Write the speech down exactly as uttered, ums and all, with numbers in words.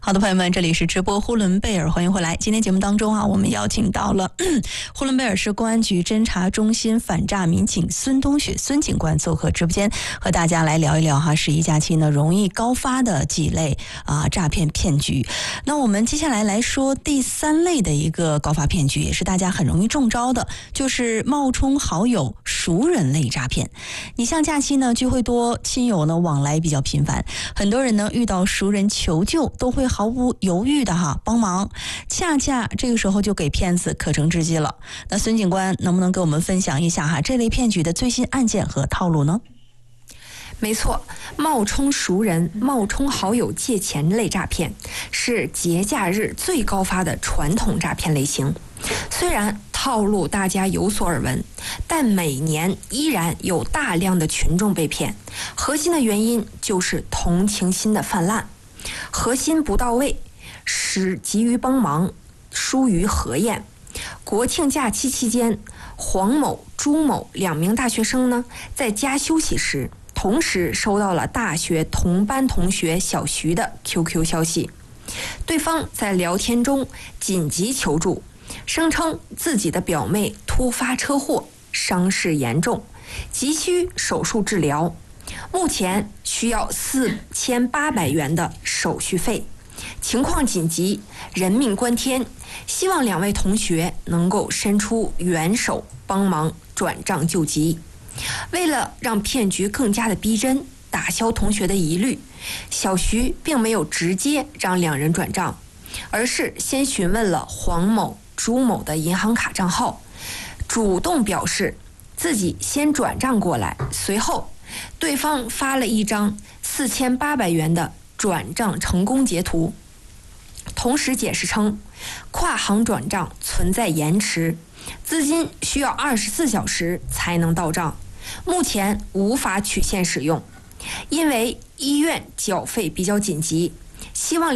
好的，朋友们，这里是直播呼伦贝尔，欢迎回来。今天节目当中啊，我们邀请到了呼伦贝尔市公安局侦查中心反诈民警孙冬雪孙警官做客直播间，和大家来聊一聊哈十一假期呢容易高发的几类啊诈骗骗局。那我们接下来来说第三类的一个高发骗局，也是大家很容易中招的，就是冒充好友、熟人类诈骗。你像假期呢聚会多，亲友呢往来比较频繁，很多人呢遇到熟人求救都会毫不犹豫的哈帮忙，恰恰这个时候就给骗子可乘之机了。那孙警官能不能给我们分享一下哈这类骗局的最新案件和套路呢？ 没错，冒充熟人、冒充好友借钱类诈骗是节假日最高发的传统诈骗类型。虽然套路大家有所耳闻，但每年依然有大量的群众被骗。核心的原因就是同情心的泛滥，核心不到位，使急于帮忙，疏于核验。国庆假期期间，黄某、朱某两名大学生呢，在家休息时，同时收到了大学同班同学小徐的 Q Q 消息，对方在聊天中紧急求助，声称自己的表妹突发车祸，伤势严重，急需手术治疗，目前需要四千八百元的手续费，情况紧急，人命关天，希望两位同学能够伸出援手帮忙转账救急。为了让骗局更加的逼真，打消同学的疑虑，小徐并没有直接让两人转账，而是先询问了黄某、朱某的银行卡账号，主动表示自己先转账过来，随后对方发了一张四千八百元的转账成功截图，同时解释称跨行转账存在延迟，资金需要二十四小时才能到账，目前无法取现使用，因为医院缴费比较紧急，希望